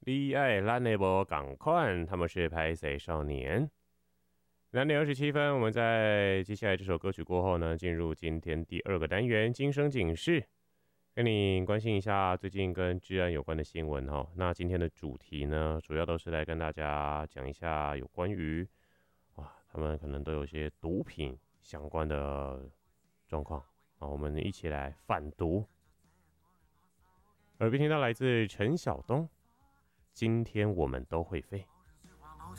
你爱咱的无赶快，他们是拍谁少年。2:27，我们在接下来这首歌曲过后呢，进入今天第2个单元——今生警示，跟你关心一下最近跟治安有关的新闻哈。那今天的主题呢，主要都是来跟大家讲一下有关于他们可能都有些毒品相关的状况啊，我们一起来反毒。耳边听到来自陈晓东，今天我们都会飞。